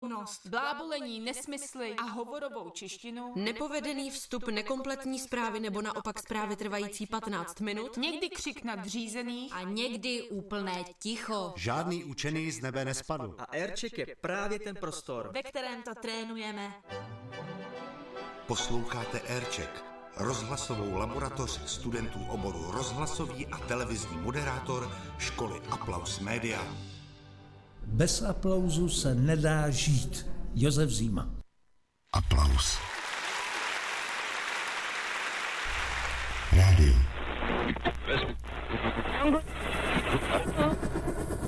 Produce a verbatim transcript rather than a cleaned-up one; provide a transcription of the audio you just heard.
nešikovnost, blábolení, nesmysly a hovorovou češtinu, nepovedený vstup, nekompletní zprávy nebo naopak zprávy trvající patnáct minut, někdy křik nadřízených a někdy úplné ticho. Žádný učený z nebe nespadl. A Aircheck je právě ten prostor, ve kterém to trénujeme. Posloucháte Aircheck, rozhlasovou laboratoř studentů oboru rozhlasový a televizní moderátor školy Applaus Media. Bez aplauzu se nedá žít. Josef Zima. Applaus. Rádio.